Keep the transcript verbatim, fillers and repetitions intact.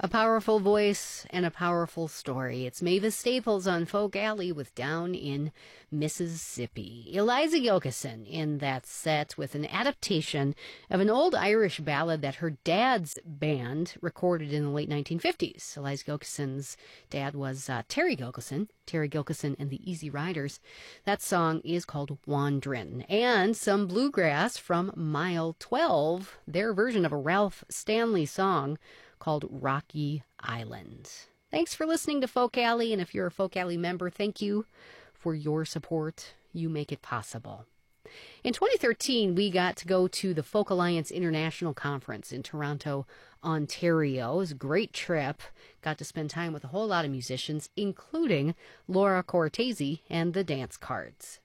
A powerful voice and a powerful story. It's Mavis Staples on Folk Alley with Down in Mississippi. Eliza Gilkyson in that set with an adaptation of an old Irish ballad that her dad's band recorded in the late nineteen fifties. Eliza Gilkyson's dad was uh, Terry Gilkyson, Terry Gilkyson and the Easy Riders. That song is called Wandrin'. And some bluegrass from Mile twelve, their version of a Ralph Stanley song called Rocky Island. Thanks for listening to Folk Alley, and if you're a Folk Alley member, thank you for your support. You make it possible. In twenty thirteen, we got to go to the Folk Alliance International Conference in Toronto, Ontario. It was a great trip. Got to spend time with a whole lot of musicians, including Laura Cortese and the Dance Cards.